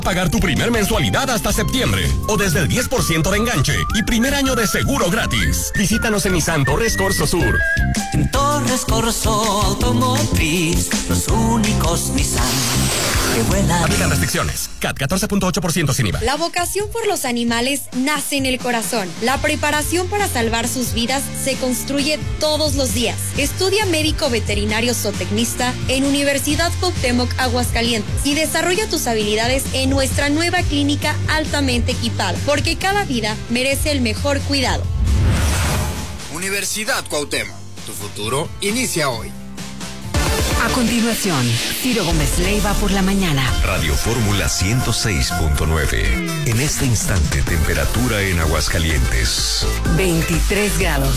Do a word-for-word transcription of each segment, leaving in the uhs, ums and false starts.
Pagar tu primer mensualidad hasta septiembre o desde el diez por ciento de enganche y primer año de seguro gratis. Visítanos en Nissan Torres Corso Sur. En Torres Corso Automotriz, los únicos Nissan que vuelan. Aplican restricciones. C A T catorce punto ocho por ciento sin I V A. La vocación por los animales nace en el corazón. La preparación para salvar sus vidas se construye todos los días. Estudia médico veterinario zootecnista en Universidad Cuauhtémoc Aguascalientes y desarrolla tus habilidades en nuestra nueva clínica altamente equipada, porque cada vida merece el mejor cuidado. Universidad Cuauhtémoc, tu futuro inicia hoy. A continuación, Ciro Gómez Leiva por la mañana. Radio Fórmula ciento seis punto nueve. En este instante, temperatura en Aguascalientes. veintitrés grados.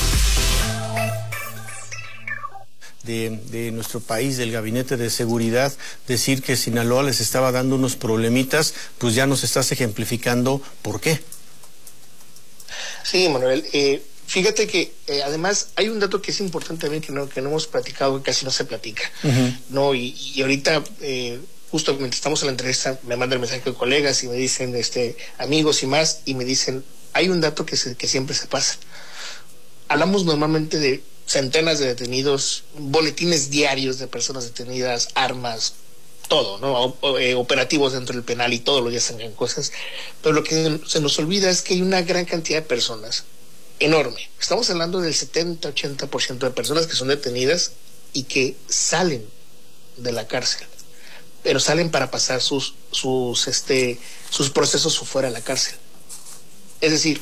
De, de nuestro país, del Gabinete de Seguridad, decir que Sinaloa les estaba dando unos problemitas, pues ya nos estás ejemplificando por qué. Sí, Manuel, eh, fíjate que eh, además hay un dato que es importante también que no, que no hemos platicado, que casi no se platica, uh-huh. ¿no? Y, y ahorita, eh, justo mientras estamos en la entrevista, me mandan mensaje de colegas y me dicen, este, amigos y más, y me dicen, hay un dato que, se, que siempre se pasa. Hablamos normalmente de centenas de detenidos, boletines diarios de personas detenidas, armas, todo, ¿no? O, eh, operativos dentro del penal y todos los días sacan cosas. Pero lo que se nos olvida es que hay una gran cantidad de personas, enorme. Estamos hablando del setenta, ochenta por ciento de personas que son detenidas y que salen de la cárcel, pero salen para pasar sus, sus, este, sus procesos fuera de la cárcel. Es decir,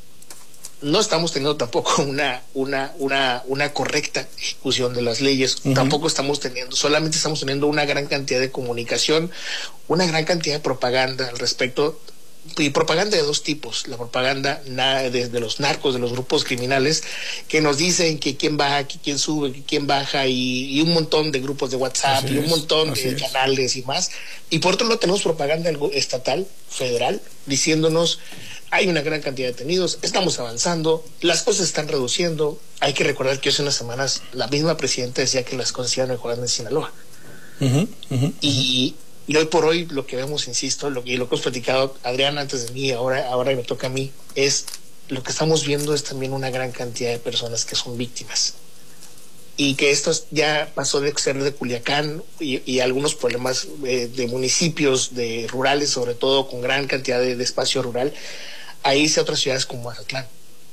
no estamos teniendo tampoco una, una, una, una correcta ejecución de las leyes, uh-huh. tampoco estamos teniendo, solamente estamos teniendo una gran cantidad de comunicación, una gran cantidad de propaganda al respecto, y propaganda de dos tipos, la propaganda de, de los narcos, de los grupos criminales, que nos dicen que quién baja, que quién sube, que quién baja, y, y un montón de grupos de WhatsApp, así y un montón es, de es. canales y más, y por otro lado tenemos propaganda estatal, federal, diciéndonos hay una gran cantidad de detenidos, estamos avanzando, las cosas están reduciendo. Hay que recordar que hace unas semanas la misma presidenta decía que las cosas iban mejorando en Sinaloa. Uh-huh, uh-huh, y, y hoy por hoy lo que vemos, insisto, lo, y lo que hemos platicado Adrián antes de mí, ahora, ahora me toca a mí, es lo que estamos viendo es también una gran cantidad de personas que son víctimas. Y que esto ya pasó de ser de Culiacán y, y algunos problemas eh, de municipios, de rurales, sobre todo con gran cantidad de, de espacio rural, a irse a otras ciudades como Mazatlán.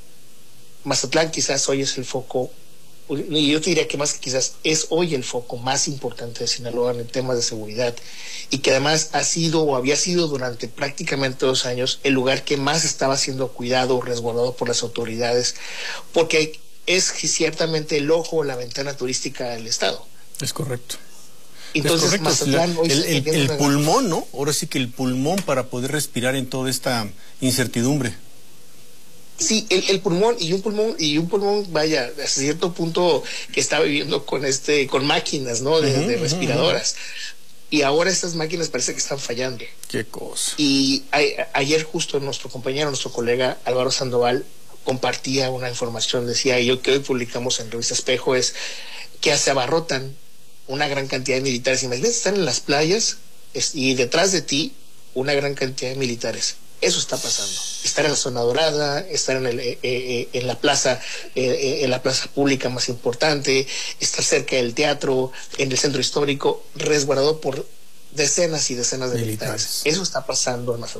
Mazatlán quizás hoy es el foco, y yo te diría que más que quizás es hoy el foco más importante de Sinaloa en el tema de seguridad, y que además ha sido o había sido durante prácticamente dos años el lugar que más estaba siendo cuidado o resguardado por las autoridades, porque es ciertamente el ojo o la ventana turística del estado. Es correcto. Entonces, Mazatlán hoy el, el, el pulmón, ¿no? Ahora sí que el pulmón para poder respirar en toda esta incertidumbre. Sí, el, el pulmón y un pulmón y un pulmón, vaya, hasta cierto punto que está viviendo con este, con máquinas, ¿no? De, uh-huh, de respiradoras. Uh-huh. Y ahora estas máquinas parece que están fallando. Qué cosa. Y a, a, ayer justo nuestro compañero, nuestro colega Álvaro Sandoval compartía una información, decía yo que hoy publicamos en Revista Espejo, es que se abarrotan una gran cantidad de militares. Imagínate estar en las playas es, y detrás de ti una gran cantidad de militares. Eso está pasando. Estar en la zona dorada, estar en, el, eh, eh, en la plaza, eh, en la plaza pública más importante, estar cerca del teatro, en el centro histórico, resguardado por decenas y decenas de militares. militares. Eso está pasando en Mazatlán.